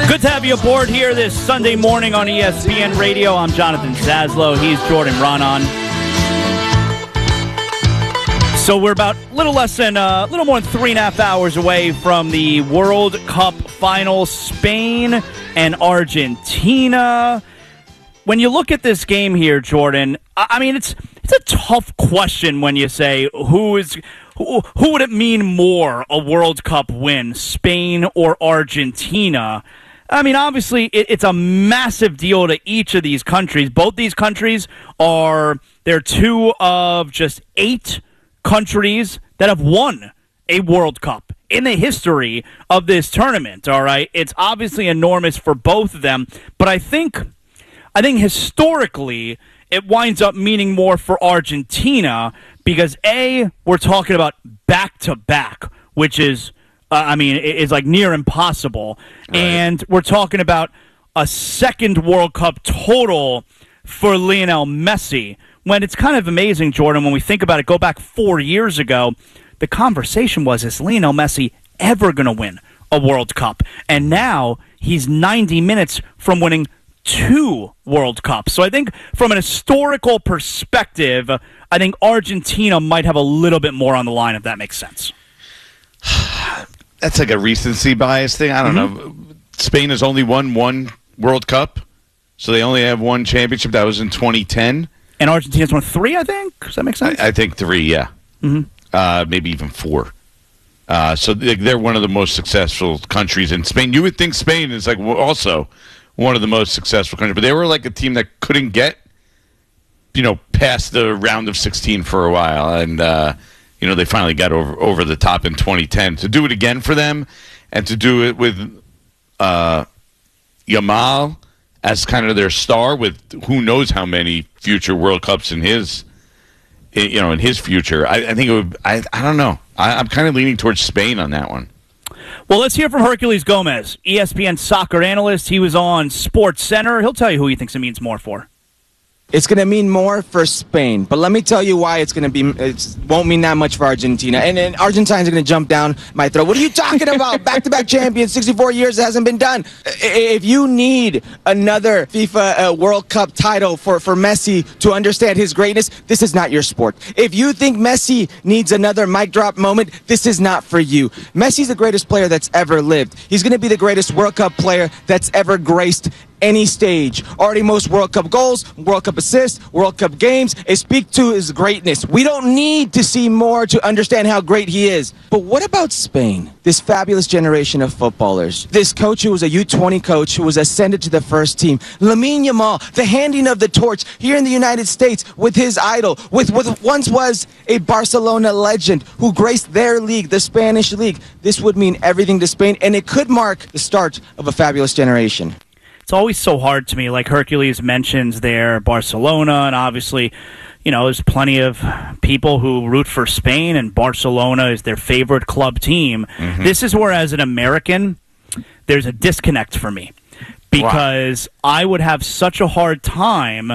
Good to have you aboard here this Sunday morning on ESPN Radio. I'm Jonathan Zaslow. He's Jordan Ronan. So we're about a little more than 3.5 hours away from the World Cup final, Spain and Argentina. When you look at this game here, Jordan, I mean, it's a tough question when you say who would it mean more, a World Cup win, Spain or Argentina? I mean, obviously, it's a massive deal to each of these countries. Both these countries they're two of just 8 countries that have won a World Cup in the history of this tournament, all right? It's obviously enormous for both of them, but I think historically it winds up meaning more for Argentina because, A, we're talking about back-to-back, which is, is like near impossible. Right. And we're talking about a second World Cup total for Lionel Messi. When it's kind of amazing, Jordan, when we think about it, go back 4 years ago, the conversation was, is Lionel Messi ever going to win a World Cup? And now he's 90 minutes from winning 2 World Cups. So I think from an historical perspective, I think Argentina might have a little bit more on the line, if that makes sense. That's like a recency bias thing. I don't know. Spain has only won 1 World Cup, so they only have 1 championship. That was in 2010. And Argentina's won 3, I think? Does that make sense? I think 3, yeah. Maybe even 4. So they're one of the most successful countries in Spain. You would think Spain is like also one of the most successful countries, but they were like a team that couldn't get, past the round of 16 for a while, and they finally got over the top in 2010. To do it again for them, and to do it with Yamal as kind of their star, with who knows how many future World Cups in his future. I think it would. I don't know. I'm kind of leaning towards Spain on that one. Well, let's hear from Herculez Gomez, ESPN soccer analyst. He was on Sports Center. He'll tell you who he thinks it means more for. It's going to mean more for Spain, but let me tell you why it won't mean that much for Argentina. And then Argentines are going to jump down my throat. What are you talking about? Back-to-back champions, 64 years, it hasn't been done. If you need another FIFA World Cup title for Messi to understand his greatness, this is not your sport. If you think Messi needs another mic drop moment, this is not for you. Messi's the greatest player that's ever lived. He's going to be the greatest World Cup player that's ever graced any stage. Already most World Cup goals, World Cup assists, World Cup games. It speaks to his greatness. We don't need to see more to understand how great he is. But what about Spain? This fabulous generation of footballers. This coach who was a U20 coach who was ascended to the first team. Lamine Yamal, the handing of the torch here in the United States with his idol, with once was a Barcelona legend who graced their league, the Spanish league. This would mean everything to Spain, and it could mark the start of a fabulous generation. It's always so hard to me, like Herculez mentions there, Barcelona, and obviously, there's plenty of people who root for Spain, and Barcelona is their favorite club team. This is where, as an American, there's a disconnect for me, because I would have such a hard time,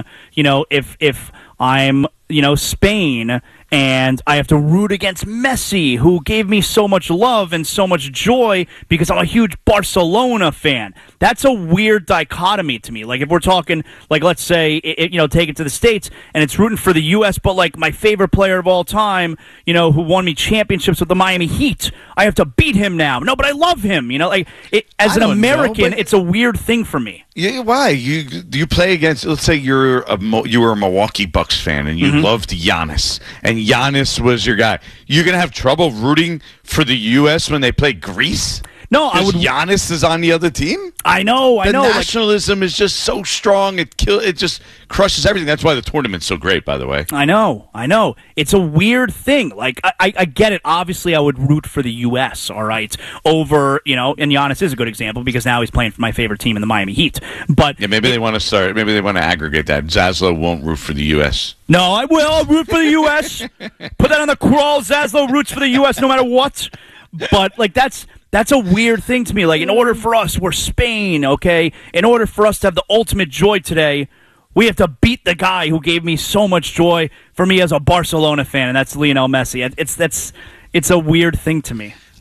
if I'm, Spain, and I have to root against Messi, who gave me so much love and so much joy because I'm a huge Barcelona fan. That's a weird dichotomy to me. Like, if we're talking, like, let's say, take it to the States, and it's rooting for the U.S., but, like, my favorite player of all time, who won me championships with the Miami Heat, I have to beat him now. No, but I love him. As an American, it's a weird thing for me. Yeah, why? You play against, let's say you were a Milwaukee Bucks fan, and you loved Giannis, and Giannis was your guy. You're going to have trouble rooting for the U.S. when they play Greece? No, I would. Giannis is on the other team. I know. The nationalism is just so strong. It just crushes everything. That's why the tournament's so great, by the way. I know. It's a weird thing. Like, I get it. Obviously, I would root for the U.S. All right, over and Giannis is a good example because now he's playing for my favorite team in the Miami Heat. But yeah, maybe they want to start. Maybe they want to aggregate that. Zaslow won't root for the U.S. No, I will. I'll root for the U.S. Put that on the crawl. Zaslow roots for the U.S. no matter what. But like that's a weird thing to me. Like, in order for us, we're Spain, okay? In order for us to have the ultimate joy today, we have to beat the guy who gave me so much joy for me as a Barcelona fan, and that's Lionel Messi. It's a weird thing to me.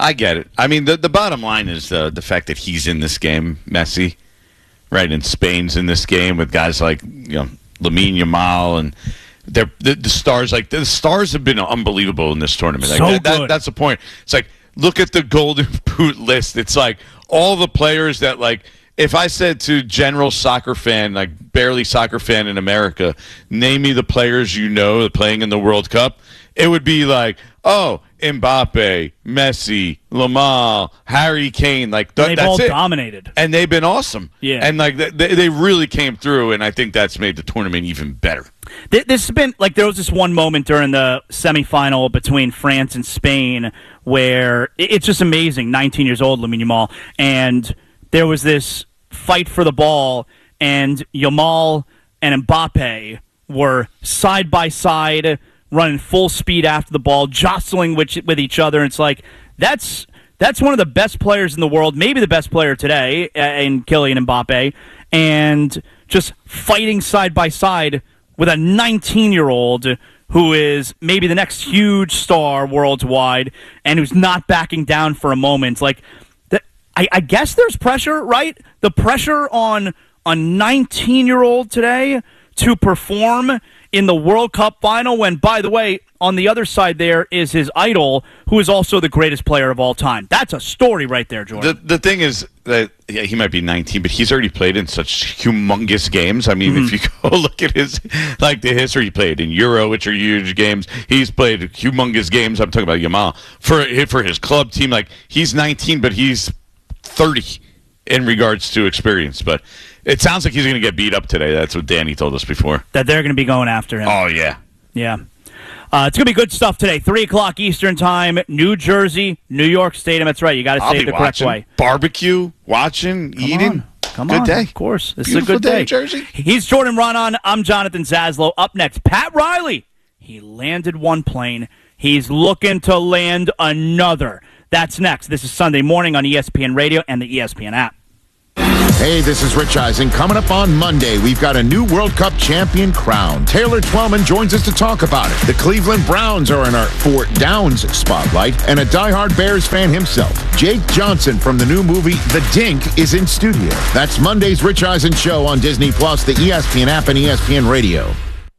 I get it. I mean, the bottom line is the fact that he's in this game, Messi, right? And Spain's in this game with guys like Lamine Yamal, and the stars. Like the stars have been unbelievable in this tournament. Like, good. That's the point. It's like, look at the Golden Boot list. It's like all the players that, like, if I said to general soccer fan, like barely soccer fan in America, name me the players playing in the World Cup, it would be like, oh, Mbappe, Messi, Lamar, Harry Kane. Like they've that's all it. dominated, and they've been awesome. Yeah, and like they really came through, and I think that's made the tournament even better. This has been like, there was this one moment during the semifinal between France and Spain where it's just amazing. 19 years old, Lamine Yamal, and there was this fight for the ball, and Yamal and Mbappe were side by side, running full speed after the ball, jostling with each other. It's like, that's one of the best players in the world, maybe the best player today, in Kylian Mbappe, and just fighting side by side with a 19-year-old who is maybe the next huge star worldwide and who's not backing down for a moment. Like, I guess there's pressure, right? The pressure on a 19-year-old today to perform in the World Cup final when, by the way, on the other side there is his idol, who is also the greatest player of all time. That's a story right there, Jordan. The thing is that he might be 19, but he's already played in such humongous games. I mean, if you go look at the history, he played in Euro, which are huge games. He's played humongous games. I'm talking about Yamal. For his club team, like, he's 19, but he's 30 in regards to experience. But it sounds like he's going to get beat up today. That's what Danny told us before. That they're going to be going after him. Oh, yeah. Yeah. It's going to be good stuff today. 3 o'clock Eastern Time, New Jersey, New York Stadium. That's right. You got to say it the correct way. Barbecue, eating. Come good on. day. Of course. This Beautiful is a good day. Jersey. He's Jordan Raanan. I'm Jonathan Zaslow. Up next, Pat Riley. He landed one plane. He's looking to land another. That's next. This is Sunday morning on ESPN Radio and the ESPN app. Hey, this is Rich Eisen. Coming up on Monday, we've got a new World Cup champion crowned. Taylor Twellman joins us to talk about it. The Cleveland Browns are in our Fort Downs spotlight, and a diehard Bears fan himself, Jake Johnson from the new movie The Dink, is in studio. That's Monday's Rich Eisen Show on Disney+, the ESPN app, and ESPN Radio.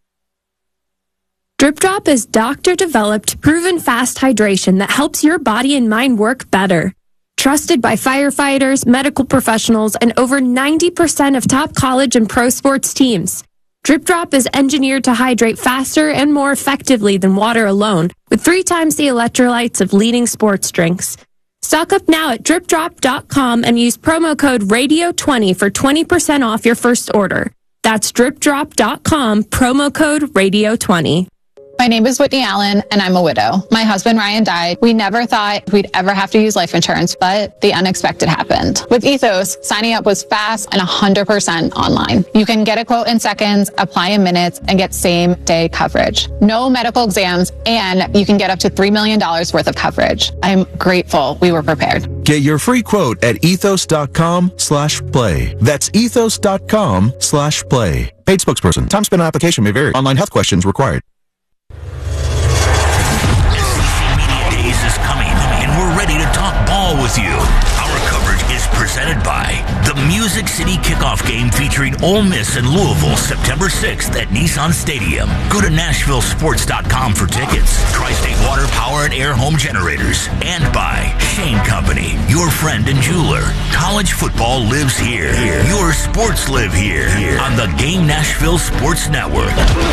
Drip Drop is doctor-developed, proven fast hydration that helps your body and mind work better. Trusted by firefighters, medical professionals, and over 90% of top college and pro sports teams. Drip Drop is engineered to hydrate faster and more effectively than water alone, with 3 times the electrolytes of leading sports drinks. Stock up now at dripdrop.com and use promo code RADIO20 for 20% off your first order. That's dripdrop.com, promo code RADIO20. My name is Whitney Allen, and I'm a widow. My husband, Ryan, died. We never thought we'd ever have to use life insurance, but the unexpected happened. With Ethos, signing up was fast and 100% online. You can get a quote in seconds, apply in minutes, and get same-day coverage. No medical exams, and you can get up to $3 million worth of coverage. I'm grateful we were prepared. Get your free quote at ethos.com/play. That's ethos.com/play. Paid spokesperson. Time spent on application may vary. Online health questions required. We're ready to talk ball with you. Our coverage is presented by the Music City Kickoff Game featuring Ole Miss and Louisville September 6th at Nissan Stadium. Go to NashvilleSports.com for tickets. Tri-State Water Power and Air Home Generators. And by Shane Company, your friend and jeweler. College football lives here. Your sports live here. On the Game Nashville Sports Network.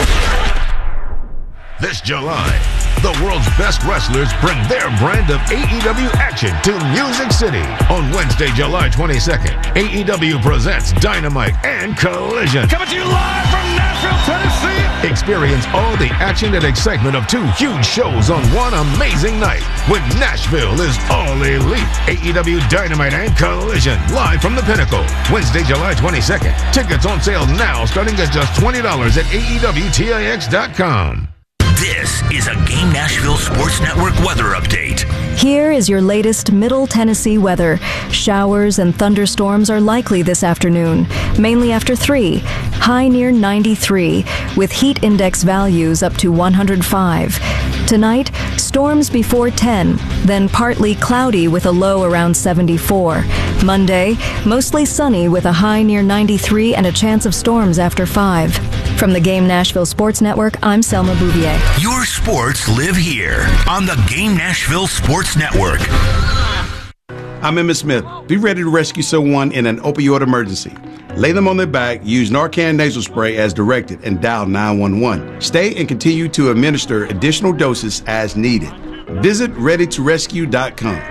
This July, the world's best wrestlers bring their brand of AEW action to Music City. On Wednesday, July 22nd, AEW presents Dynamite and Collision. Coming to you live from Nashville, Tennessee. Experience all the action and excitement of 2 huge shows on one amazing night when Nashville is all elite. AEW Dynamite and Collision, live from the Pinnacle. Wednesday, July 22nd. Tickets on sale now starting at just $20 at AEWTIX.com. This This is a Game Nashville Sports Network weather update. Here is your latest Middle Tennessee weather. Showers and thunderstorms are likely this afternoon, mainly after 3. High near 93, with heat index values up to 105. Tonight, storms before 10, then partly cloudy with a low around 74. Monday, mostly sunny with a high near 93 and a chance of storms after 5. From the Game Nashville Sports Network, I'm Selma Bouvier. Your sports live here on the Game Nashville Sports Network. I'm Emmett Smith. Be ready to rescue someone in an opioid emergency. Lay them on their back, use Narcan nasal spray as directed, and dial 911. Stay and continue to administer additional doses as needed. Visit ReadyToRescue.com.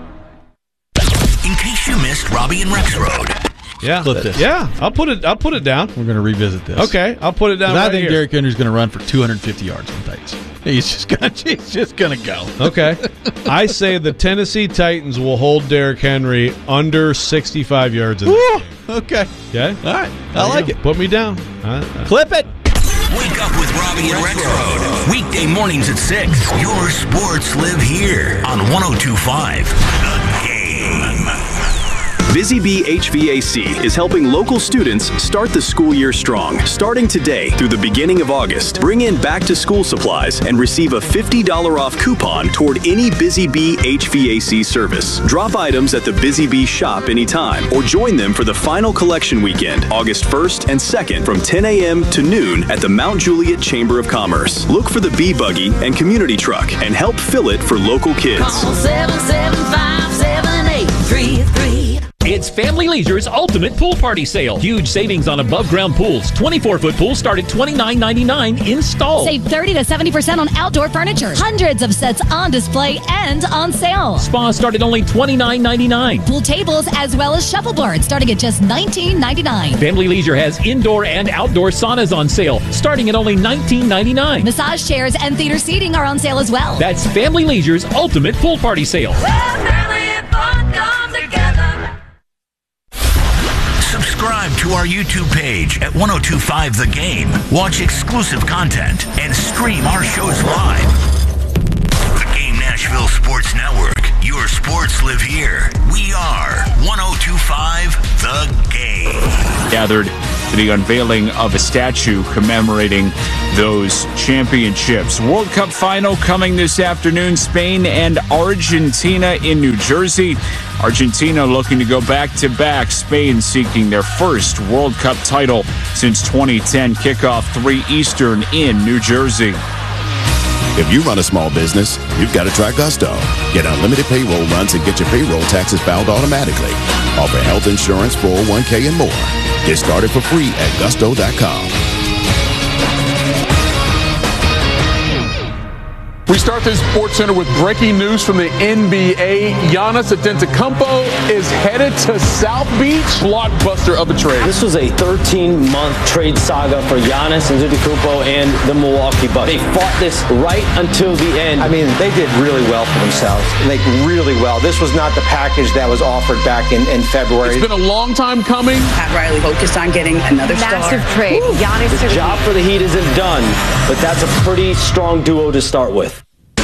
In case you missed Robbie and Rex Road. Yeah, Flip this. Yeah, I'll put it down. We're going to revisit this. Okay, I'll put it down. I Right think here. Derrick Henry's going to run for 250 yards in the Titans. He's just going to go. Okay, I say the Tennessee Titans will hold Derrick Henry under 65 yards in this game. Okay. Okay, All right. I like it. Put me down. Clip it. Wake up with Robbie and Rex Road. Weekday mornings at 6. Your sports live here on 102.5 The Game. Busy Bee HVAC is helping local students start the school year strong. Starting today through the beginning of August, bring in back-to-school supplies and receive a $50 off coupon toward any Busy Bee HVAC service. Drop items at the Busy Bee shop anytime or join them for the final collection weekend, August 1st and 2nd from 10 a.m. to noon at the Mount Juliet Chamber of Commerce. Look for the Bee Buggy and community truck and help fill it for local kids. Call 775-7833. It's Family Leisure's ultimate pool party sale. Huge savings on above-ground pools. 24-foot pools start at $29.99 installed. Save 30 to 70% on outdoor furniture. Hundreds of sets on display and on sale. Spas start at only $29.99. Pool tables as well as shuffleboards starting at just $19.99. Family Leisure has indoor and outdoor saunas on sale starting at only $19.99. Massage chairs and theater seating are on sale as well. That's Family Leisure's ultimate pool party sale. Subscribe to our YouTube page at 102.5 The Game. Watch exclusive content and stream our shows live. The Game Nashville Sports Network. Your sports live here. We are 102.5 The Game. Gathered for the unveiling of a statue commemorating those championships. World Cup final coming this afternoon. Spain and Argentina in New Jersey. Argentina looking to go back-to-back. Spain seeking their first World Cup title since 2010. Kickoff 3 Eastern in New Jersey. If you run a small business, you've got to try Gusto. Get unlimited payroll runs and get your payroll taxes filed automatically. Offer health insurance, 401k, and more. Get started for free at gusto.com. We start this Sports Center with breaking news from the NBA. Giannis Antetokounmpo is headed to South Beach. Blockbuster of a trade. This was a 13-month trade saga for Giannis Antetokounmpo and the Milwaukee Bucks. They fought this right until the end. I mean, they did really well for themselves. Like, really well. This was not the package that was offered back in February. It's been a long time coming. Pat Riley focused on getting another Massive star. trade. Giannis the job for the Heat isn't done, but that's a pretty strong duo to start with.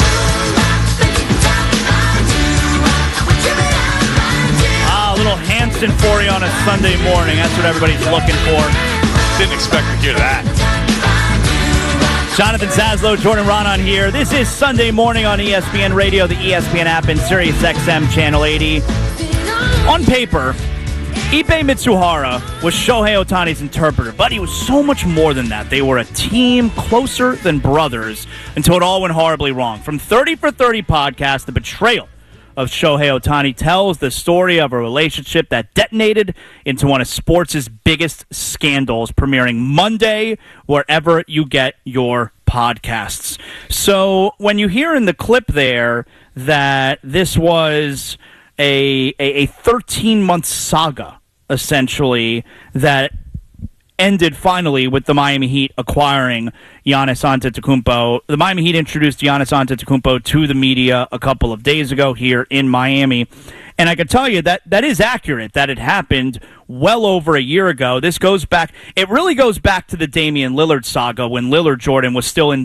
Little Hanston for you on a Sunday morning. That's what everybody's looking for. Didn't expect to hear that. Jonathan Zaslow, Jordan Ronan here. This is Sunday morning on ESPN Radio, the ESPN app, and Sirius XM Channel 80. On paper, Ippei Mitsuhara was Shohei Ohtani's interpreter, but he was so much more than that. They were a team closer than brothers until it all went horribly wrong. From 30 for 30 podcast, the betrayal of Shohei Ohtani tells the story of a relationship that detonated into one of sports' biggest scandals, premiering Monday wherever you get your podcasts. So when you hear in the clip there that this was a 13-month saga, essentially, that ended finally with the Miami Heat acquiring Giannis Antetokounmpo. The Miami Heat introduced Giannis Antetokounmpo to the media a couple of days ago here in Miami. And I can tell you that that is accurate, that it happened well over a year ago. This goes back, it really goes back to the Damian Lillard saga when Lillard, Jordan, was still in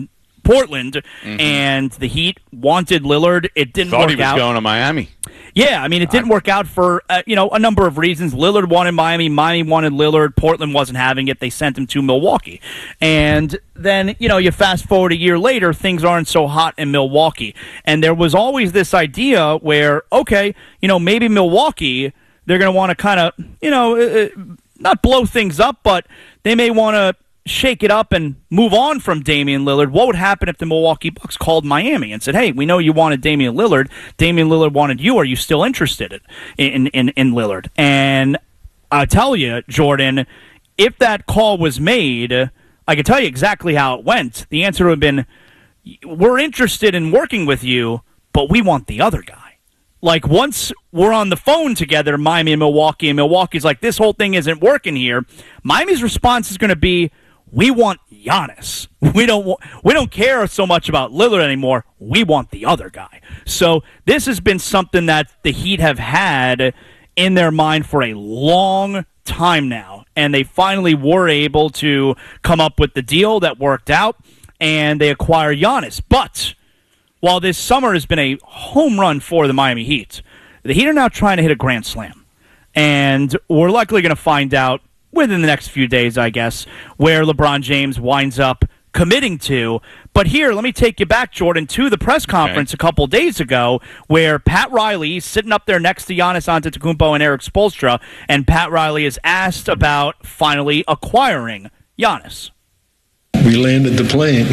Portland, and the Heat wanted Lillard. It didn't work out. Thought he was going to Miami. Yeah, I mean, it didn't work out for, a number of reasons. Lillard wanted Miami. Miami wanted Lillard. Portland wasn't having it. They sent him to Milwaukee. And then, you fast forward a year later, things aren't so hot in Milwaukee. And there was always this idea where, okay, maybe Milwaukee, they're going to want to kind of, not blow things up, but they may want to shake it up and move on from Damian Lillard. What would happen if the Milwaukee Bucks called Miami and said, hey, we know you wanted Damian Lillard. Damian Lillard wanted you. Are you still interested in Lillard? And I'll tell you, Jordan, if that call was made, I can tell you exactly how it went. The answer would have been, we're interested in working with you, but we want the other guy. Like, once we're on the phone together, Miami and Milwaukee's like, this whole thing isn't working here, Miami's response is going to be, we want Giannis. We don't care so much about Lillard anymore. We want the other guy. So this has been something that the Heat have had in their mind for a long time now, and they finally were able to come up with the deal that worked out, and they acquire Giannis. But while this summer has been a home run for the Miami Heat, the Heat are now trying to hit a grand slam. And we're likely going to find out within the next few days, I guess, where LeBron James winds up committing to. But here, let me take you back, Jordan, to the press conference a couple days ago where Pat Riley is sitting up there next to Giannis Antetokounmpo and Eric Spoelstra, and Pat Riley is asked about finally acquiring Giannis. We landed the plane.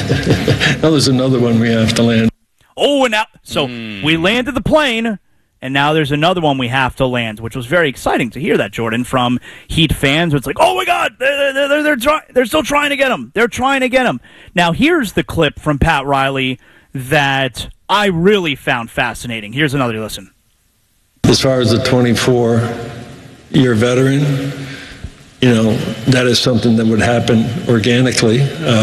Now there's another one we have to land. Oh, and now, so we landed the plane, and now there's another one we have to land, which was very exciting to hear that, Jordan, from Heat fans. It's like, oh my God, they're still trying to get him. They're trying to get him. Now here's the clip from Pat Riley that I really found fascinating. Here's another listen. As far as the 24-year veteran, that is something that would happen organically.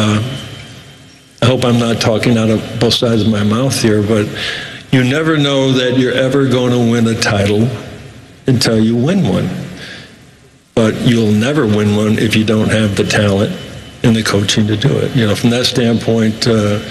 I hope I'm not talking out of both sides of my mouth here, but you never know that you're ever going to win a title until you win one. But you'll never win one if you don't have the talent and the coaching to do it. From that standpoint,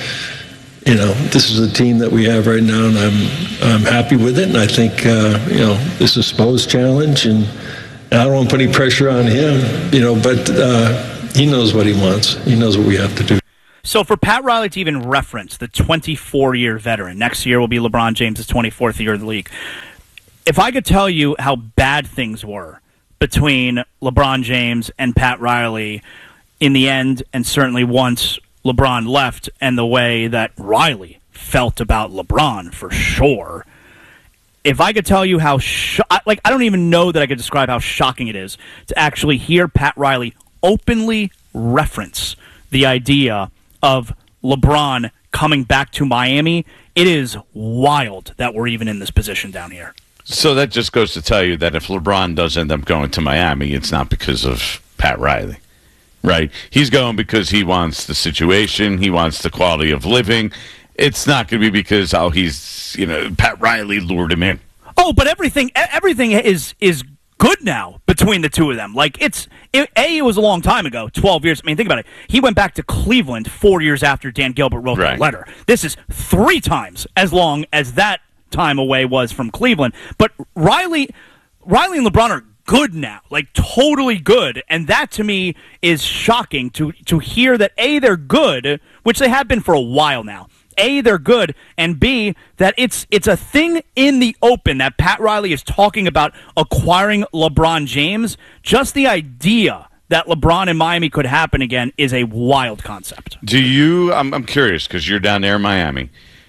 this is a team that we have right now, and I'm happy with it. And I think, this is Spo's challenge, and I don't want to put any pressure on him, but he knows what he wants. He knows what we have to do. So for Pat Riley to even reference the 24-year veteran, next year will be LeBron James' 24th year in the league. If I could tell you how bad things were between LeBron James and Pat Riley in the end, and certainly once LeBron left, and the way that Riley felt about LeBron for sure, if I could tell you how, I don't even know that I could describe how shocking it is to actually hear Pat Riley openly reference the idea of LeBron coming back to Miami. It is wild that we're even in this position down here. So that just goes to tell you that if LeBron does end up going to Miami, it's not because of Pat Riley, right? He's going because he wants the situation, he wants the quality of living. It's not going to be because, Pat Riley lured him in. Oh, but everything is good now between the two of them. Like, it was a long time ago, 12 years. I mean, think about it. He went back to Cleveland 4 years after Dan Gilbert wrote that letter. This is 3 times as long as that time away was from Cleveland. But Riley and LeBron are good now, like totally good. And that to me is shocking to hear that A, they're good, which they have been for a while now. A, they're good, and B, that it's a thing in the open that Pat Riley is talking about acquiring LeBron James. Just the idea that LeBron in Miami could happen again is a wild concept. I'm curious because you're down there in Miami.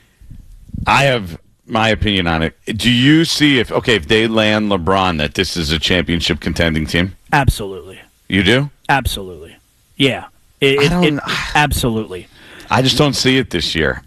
I have my opinion on it. Do you see if they land LeBron, that this is a championship contending team? Absolutely. You do? Absolutely. Yeah. Absolutely. I just don't see it this year.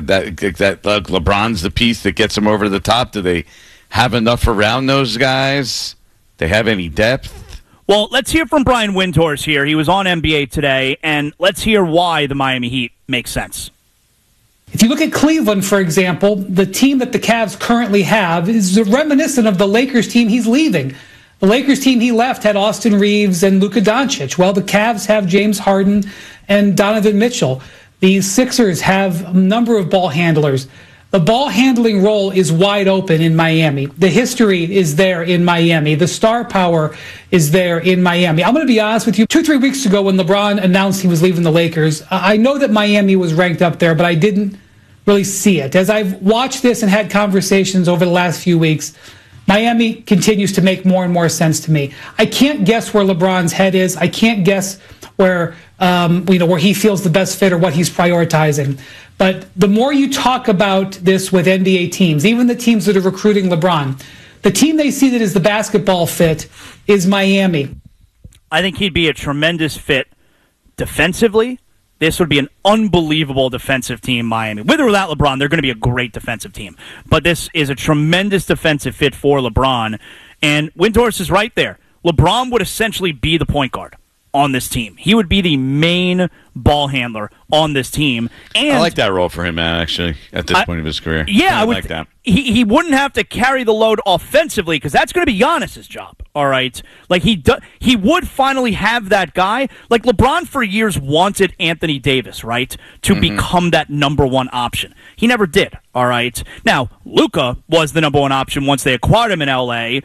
LeBron's the piece that gets them over the top. Do they have enough around those guys? They have any depth? Well, let's hear from Brian Windhorst here. He was on NBA Today, and let's hear why the Miami Heat makes sense. If you look at Cleveland, for example, the team that the Cavs currently have is reminiscent of the Lakers team he's leaving. The Lakers team he left had Austin Reeves and Luka Doncic. Well, the Cavs have James Harden and Donovan Mitchell. The Sixers have a number of ball handlers. The ball handling role is wide open in Miami. The history is there in Miami. The star power is there in Miami. I'm going to be honest with you. 2-3 weeks ago when LeBron announced he was leaving the Lakers, I know that Miami was ranked up there, but I didn't really see it. As I've watched this and had conversations over the last few weeks, Miami continues to make more and more sense to me. I can't guess where LeBron's head is. I can't guess where where he feels the best fit or what he's prioritizing. But the more you talk about this with NBA teams, even the teams that are recruiting LeBron, the team they see that is the basketball fit is Miami. I think he'd be a tremendous fit defensively. This would be an unbelievable defensive team, Miami. With or without LeBron, they're going to be a great defensive team. But this is a tremendous defensive fit for LeBron. And Windhorst is right there. LeBron would essentially be the point guard on this team. He would be the main ball handler on this team. And I like that role for him, man, actually, at this point of his career. Yeah, I would like that. He wouldn't have to carry the load offensively because that's going to be Giannis's job, all right? Like, he would finally have that guy. Like, LeBron for years wanted Anthony Davis, right, to become that number one option. He never did, all right? Now, Luka was the number one option once they acquired him in L.A.,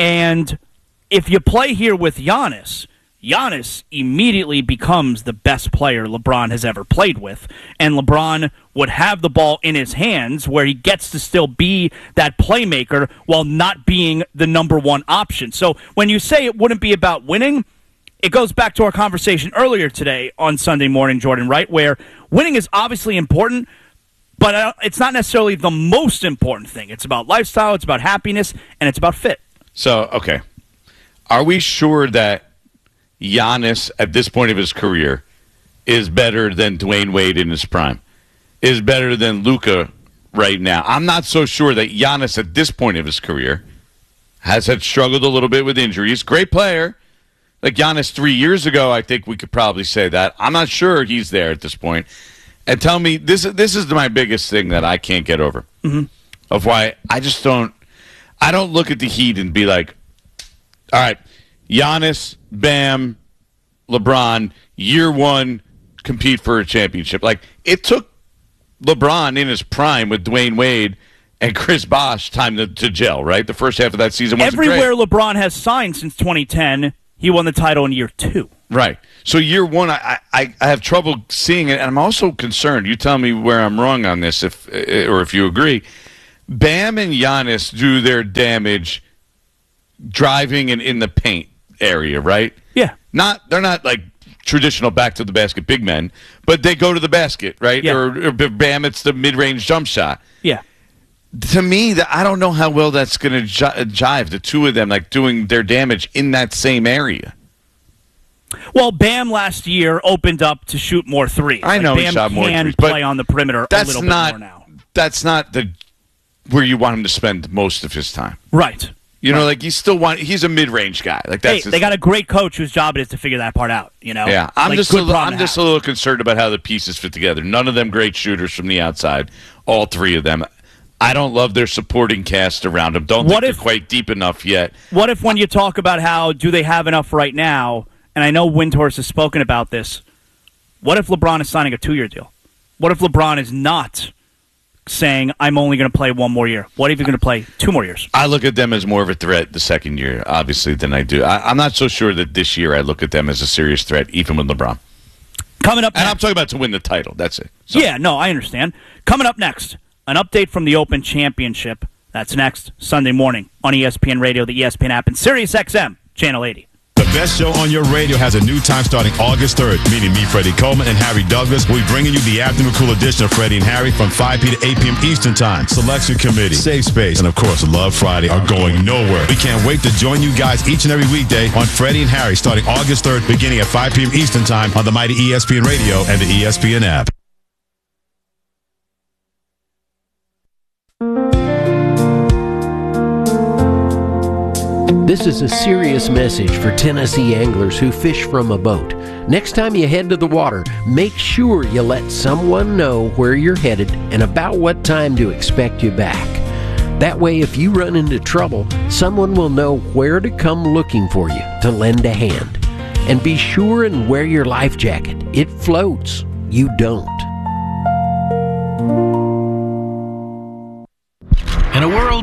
and if you play here with Giannis immediately becomes the best player LeBron has ever played with, and LeBron would have the ball in his hands where he gets to still be that playmaker while not being the number one option. So when you say it wouldn't be about winning, it goes back to our conversation earlier today on Sunday morning, Jordan, right, where winning is obviously important, but it's not necessarily the most important thing. It's about lifestyle, it's about happiness, and it's about fit. So, okay. Are we sure that Giannis, at this point of his career, is better than Dwayne Wade in his prime? Is better than Luka right now? I'm not so sure that Giannis, at this point of his career, has had struggled a little bit with injuries. Great player. Like Giannis 3 years ago, I think we could probably say that. I'm not sure he's there at this point. And tell me, this is my biggest thing that I can't get over. Of why I don't look at the Heat and be like, all right, Giannis, Bam, LeBron, year one, compete for a championship. Like, it took LeBron in his prime with Dwayne Wade and Chris Bosh time to gel, right? The first half of that season wasn't great. Everywhere LeBron has signed since 2010, he won the title in year two. Right. So year one, I have trouble seeing it, and I'm also concerned. You tell me where I'm wrong on this, if you agree. Bam and Giannis do their damage driving and in the paint area, right? Yeah. They're not like traditional back to the basket big men, but they go to the basket, right? Yeah. Or Bam, it's the mid-range jump shot. Yeah. To me, I don't know how well that's going to jive, the two of them, like doing their damage in that same area. Well, Bam last year opened up to shoot more threes. I know Bam he shot more threes, can but play on the perimeter a little bit more now. That's not where you want him to spend most of his time. Right. You know, like he's a mid-range guy. Like that's they got a great coach whose job it is to figure that part out. You know. Yeah, I'm just a little concerned about how the pieces fit together. None of them great shooters from the outside. All three of them. I don't love their supporting cast around them. Don't think they're quite deep enough yet. What if when you talk about how do they have enough right now, and I know Windhorst has spoken about this, what if LeBron is signing a 2-year deal? What if LeBron is not saying, I'm only going to play 1 more year? What if you're going to play 2 more years? I look at them as more of a threat the second year, obviously, than I do. I'm not so sure that this year I look at them as a serious threat, even with LeBron. Coming up next. And I'm talking about to win the title. That's it. So. Yeah, no, I understand. Coming up next, an update from the Open Championship. That's next, Sunday morning on ESPN Radio, the ESPN app, and SiriusXM, Channel 80. The best show on your radio has a new time starting August 3rd, meaning me, Freddie Coleman, and Harry Douglas. We'll be bringing you the afternoon cool edition of Freddie and Harry from 5 p. to 8 p.m. Eastern Time. Selection Committee, Safe Space, and of course, Love Friday are going nowhere. We can't wait to join you guys each and every weekday on Freddie and Harry starting August 3rd, beginning at 5 p.m. Eastern Time on the mighty ESPN Radio and the ESPN app. This is a serious message for Tennessee anglers who fish from a boat. Next time you head to the water, make sure you let someone know where you're headed and about what time to expect you back. That way, if you run into trouble, someone will know where to come looking for you to lend a hand. And be sure and wear your life jacket. It floats. You don't.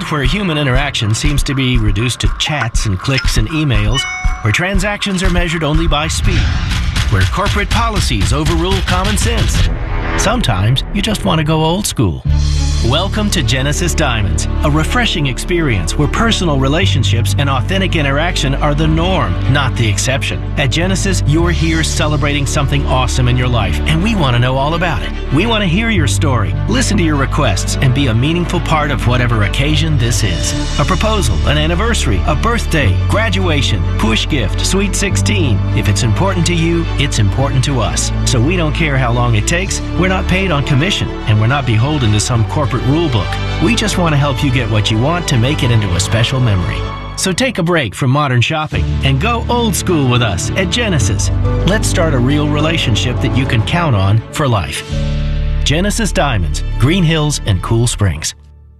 world where human interaction seems to be reduced to chats and clicks and emails, where transactions are measured only by speed, where corporate policies overrule common sense, sometimes you just want to go old school. Welcome to Genesis Diamonds, a refreshing experience where personal relationships and authentic interaction are the norm, not the exception. At Genesis, you're here celebrating something awesome in your life, and we want to know all about it. We want to hear your story, listen to your requests, and be a meaningful part of whatever occasion this is. A proposal, an anniversary, a birthday, graduation, push gift, sweet 16. If it's important to you, it's important to us. So we don't care how long it takes. We're not paid on commission, and we're not beholden to some corporate rule book. We just want to help you get what you want to make it into a special memory. So take a break from modern shopping and go old school with us at Genesis. Let's start a real relationship that you can count on for life. Genesis Diamonds, Green Hills and Cool Springs.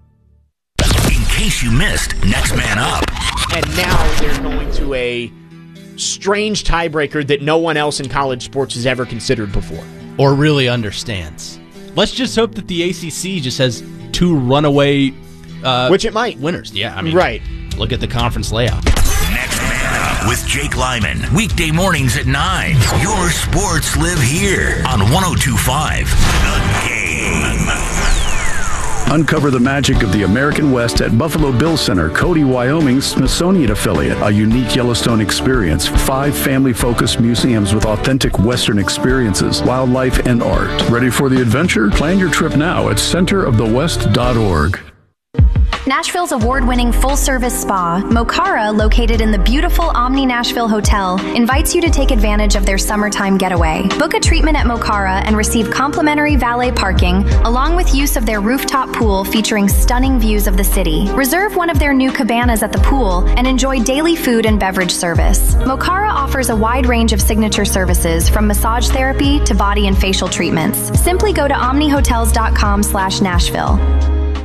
In case you missed Next Man Up. And now they're going to a strange tiebreaker that no one else in college sports has ever considered before. Or really understands. Let's just hope that the ACC just has two runaway which it might. Winners. Yeah, I mean, right. Look at the conference layout. Next Man Up with Jake Lyman. Weekday mornings at 9. Your sports live here on 102.5 The Game. Uncover the magic of the American West at Buffalo Bill Center, Cody, Wyoming's Smithsonian affiliate. A unique Yellowstone experience. 5 family-focused museums with authentic Western experiences, wildlife, and art. Ready for the adventure? Plan your trip now at centerofthewest.org. Nashville's award-winning full-service spa, Mokara, located in the beautiful Omni Nashville Hotel, invites you to take advantage of their summertime getaway. Book a treatment at Mokara and receive complimentary valet parking, along with use of their rooftop pool featuring stunning views of the city. Reserve one of their new cabanas at the pool and enjoy daily food and beverage service. Mokara offers a wide range of signature services, from massage therapy to body and facial treatments. Simply go to omnihotels.com/Nashville.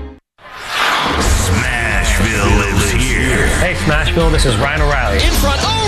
Smashville lives here. Hey, Smashville, this is Ryan O'Reilly. In front.